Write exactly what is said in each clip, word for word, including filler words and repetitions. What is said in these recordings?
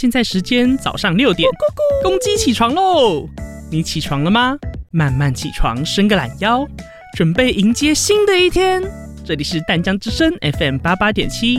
现在时间早上六点，公鸡起床喽！你起床了吗？慢慢起床，伸个懒腰，准备迎接新的一天。这里是淡江之声 F M 八八点七。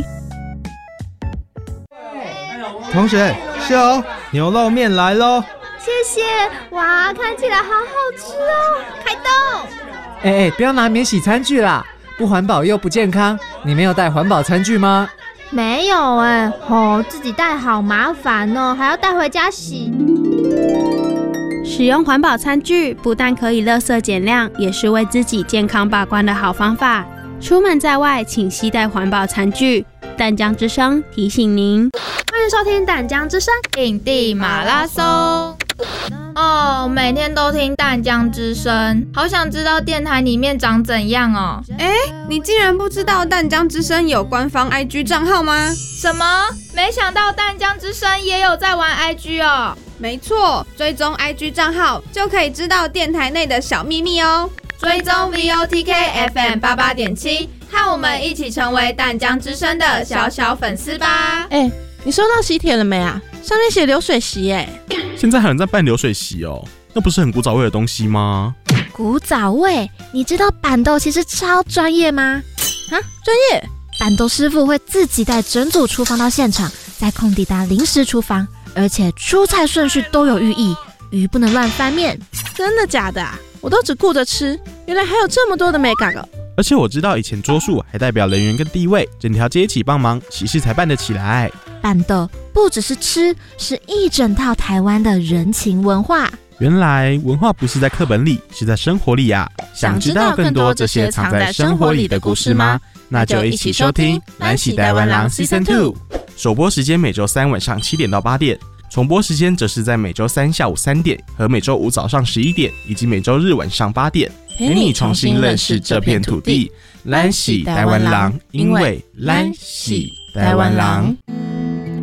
同学，秀牛肉面来咯！ 谢谢，哇，看起来好好吃哦！开动！ 哎哎，不要拿免洗餐具啦，不环保又不健康。你没有带环保餐具吗？ 没有哎，哦，自己带好麻烦哦，还要带回家洗。 使用环保餐具不但可以垃圾减量，也是为自己健康把关的好方法。出门在外，请携带环保餐具。淡江之声提醒您， 欢迎收听淡江之声印地马拉松。哦，每天都听淡江之声，好想知道电台里面长怎样哦。 哎，你竟然不知道淡江之声有官方 I G 账号吗？ 什么？没想到淡江之声也有在玩 I G 哦。 没错，追踪 I G 账号就可以知道电台内的小秘密哦。 追踪 V O T K F M 八八点七，和我们一起成为淡江之声的小小粉丝吧。 哎，你收到喜帖了没啊？上面写流水席哎。 现在还有人在办流水席哦，那不是很古早味的东西吗？ 古早味？你知道板豆其实超专业吗？ 啊，专业？ 板豆师傅会自己带整组厨房到现场，在空地搭临时厨房，而且出菜顺序都有寓意，鱼不能乱翻面。 真的假的啊？我都只顾着吃，原来还有这么多的美感哦！ 而且我知道以前桌数还代表人员跟地位，整条街一起帮忙，喜事才办得起来。 板豆不只是吃，是一整套台湾的人情文化。 原来文化不是在课本里，是在生活里啊！想知道更多这些藏在生活里的故事吗？那就一起收听《咱是台湾人 Season 二》。首播时间每周三晚上七点到八点。重播时间则是在每周三下午三点和每周五早上十一点，以及每周日晚上八点，陪你重新认识这片土地。咱是台湾人，因为咱是台湾人。